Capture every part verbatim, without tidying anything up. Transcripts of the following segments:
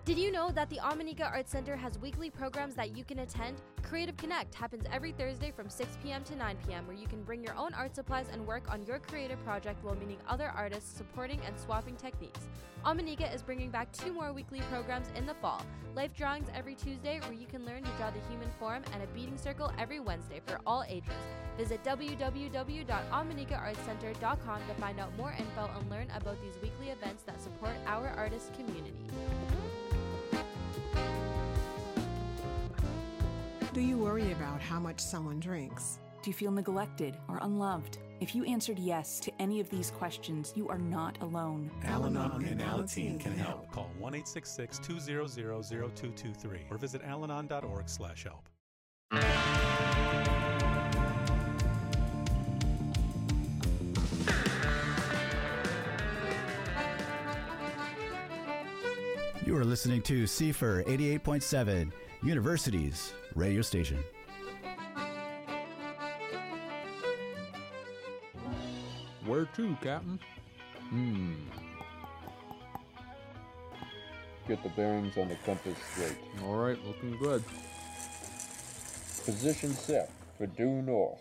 Did you know that the Ominika Arts Center has weekly programs that you can attend? Creative Connect happens every Thursday from six p.m. to nine p.m. where you can bring your own art supplies and work on your creative project while meeting other artists, supporting and swapping techniques. Ominika is bringing back two more weekly programs in the fall. Life drawings every Tuesday where you can learn to draw the human form, and a beading circle every Wednesday for all ages. Visit w w w dot ominika arts center dot com to find out more info and learn about these weekly events that support our artist community. Do you worry about how much someone drinks? Do you feel neglected or unloved? If you answered yes to any of these questions, you are not alone. Al-Anon and Alateen can help. Call one eight six six, two zero zero, zero two two three or visit alanon dot org slash help. You are listening to C F R eighty-eight point seven, University's radio station. Where to, Captain? Hmm. Get the bearings on the compass straight. All right, looking good. Position set for due north.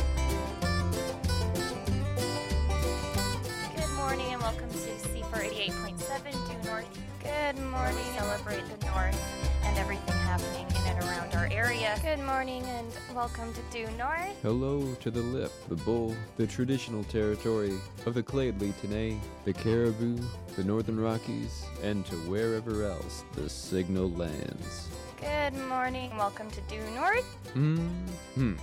Good morning and welcome to C F R eighty-eight point seven due north. Good morning. Celebrate the north and everything happening in and around our area. Good morning and welcome to due north. Hello to the Lip, the Bull, the traditional territory of the Clade Tenay, the Caribou, the Northern Rockies, and to wherever else the signal lands. Good morning. Welcome to due north. Mm-hmm.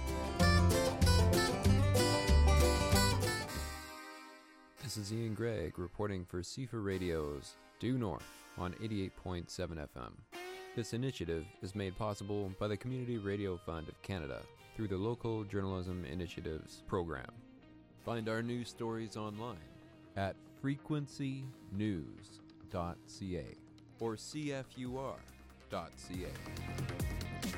This is Ian Gregg reporting for C F R Radio's Due North on eighty-eight point seven F M. This initiative is made possible by the Community Radio Fund of Canada through the Local Journalism Initiatives program. Find our news stories online at frequency news dot c a or c f u r dot c a.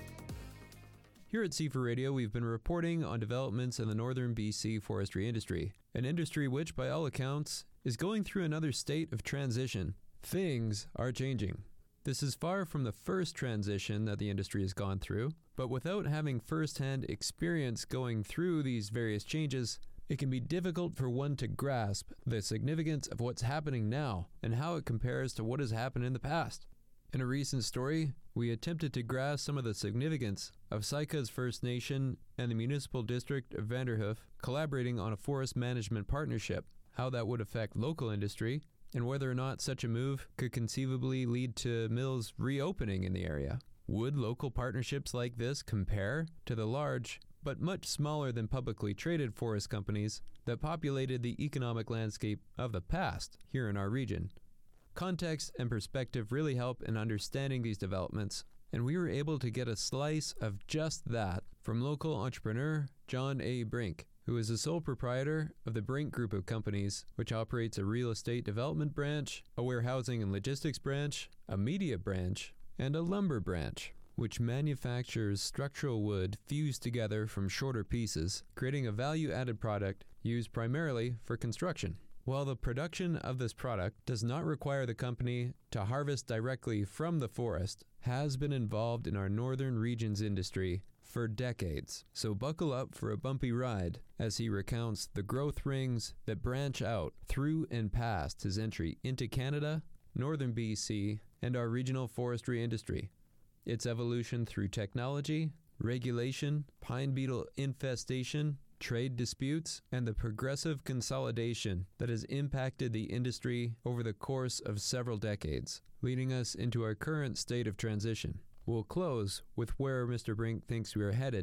Here at C F R Radio, we've been reporting on developments in the northern B C forestry industry, an industry which, by all accounts, is going through another state of transition. Things are changing. This is far from the first transition that the industry has gone through, but without having first-hand experience going through these various changes, it can be difficult for one to grasp the significance of what's happening now and how it compares to what has happened in the past. In a recent story, we attempted to grasp some of the significance of Saikas First Nation and the Municipal District of Vanderhoof collaborating on a forest management partnership, how that would affect local industry, and whether or not such a move could conceivably lead to mills reopening in the area. Would local partnerships like this compare to the large, but much smaller than publicly traded forest companies that populated the economic landscape of the past here in our region? Context and perspective really help in understanding these developments, and we were able to get a slice of just that from local entrepreneur John A. Brink, who is the sole proprietor of the Brink Group of Companies, which operates a real estate development branch, a warehousing and logistics branch, a media branch, and a lumber branch, which manufactures structural wood fused together from shorter pieces, creating a value-added product used primarily for construction. While the production of this product does not require the company to harvest directly from the forest, has been involved in our northern region's industry for decades. So buckle up for a bumpy ride as he recounts the growth rings that branch out through and past his entry into Canada, northern B C, and our regional forestry industry. Its evolution through technology, regulation, pine beetle infestation, trade disputes, and the progressive consolidation that has impacted the industry over the course of several decades, leading us into our current state of transition. We'll close with where Mister Brink thinks we are headed